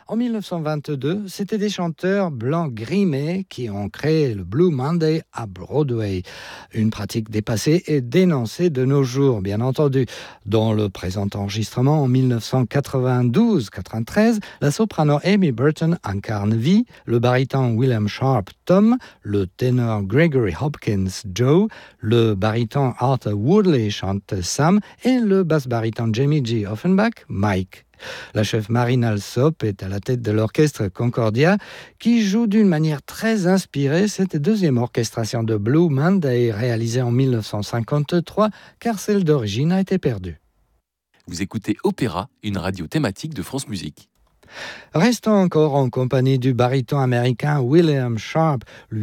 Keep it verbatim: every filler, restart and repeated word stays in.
En dix-neuf cent vingt-deux, c'étaient des chanteurs blancs grimés qui ont créé le Blue Monday à Broadway. Une pratique dépassée et dénoncée de nos jours, bien entendu. Dans le présent enregistrement, en dix-neuf cent quatre-vingt-douze quatre-vingt-treize, la soprano Amy Burton incarne Vi, le baryton William Sharp Tom, le ténor Gregory Hopkins Joe, le baryton Arthur Woodley chante Sam et le basse-baryton Jamie G. Offenbach Mike. La chef Marine Alsop est à la tête de l'orchestre Concordia qui joue d'une manière très inspirée cette deuxième orchestration de Blue Monday réalisée en dix-neuf cent cinquante-trois car celle d'origine a été perdue. Vous écoutez Opéra, une radio thématique de France Musique. Restons encore en compagnie du baryton américain William Sharp.